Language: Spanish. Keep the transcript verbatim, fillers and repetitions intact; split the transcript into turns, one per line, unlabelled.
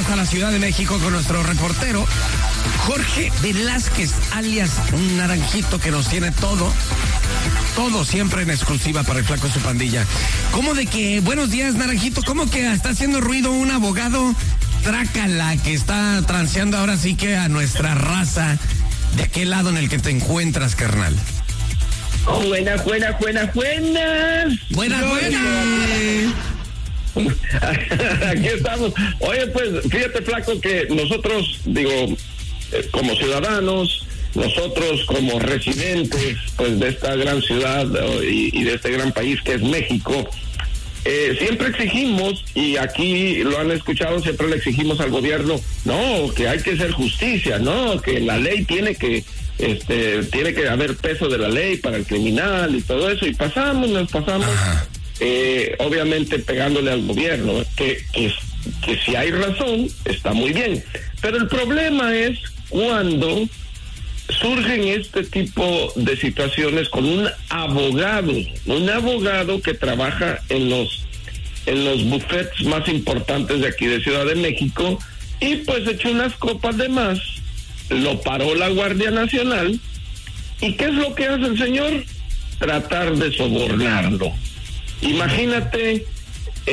hasta la Ciudad de México con nuestro reportero Jorge Velázquez, alias Naranjito, que nos tiene todo, todo siempre en exclusiva para el Flaco y su pandilla. ¿Cómo de que, buenos días, Naranjito, cómo que está haciendo ruido un abogado trácala que está transeando ahora sí que a nuestra raza? ¿De aquel lado en el que te encuentras, carnal?
Buenas, buenas, buenas, buenas.
Buenas, buenas.
Aquí estamos. Oye, pues, fíjate, Flaco, que nosotros, digo, eh, como ciudadanos, nosotros como residentes, pues, de esta gran ciudad y, y de este gran país que es México, eh, siempre exigimos, y aquí lo han escuchado, siempre le exigimos al gobierno, no, que hay que hacer justicia, no, que la ley tiene que, este, tiene que haber peso de la ley para el criminal y todo eso, y pasamos, nos pasamos. Ajá. Eh, obviamente pegándole al gobierno, que, que, que si hay razón, está muy bien. Pero el problema es cuando surgen este tipo de situaciones con un abogado, un abogado que trabaja en los, en los bufetes más importantes de aquí de Ciudad de México, y pues echó unas copas de más, lo paró la Guardia Nacional, ¿y qué es lo que hace el señor? Tratar de sobornarlo. Imagínate